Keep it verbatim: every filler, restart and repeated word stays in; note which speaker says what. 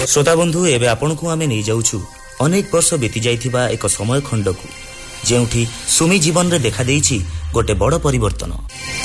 Speaker 1: श्रोता बंधु एवं आपण को आम नहीं जाऊँ अनेक वर्ष बीती जाइथिबा एक समय खंड को जेउठी सुमी जीवन रे देखा देइछि गोटे बड़ परिवर्तन।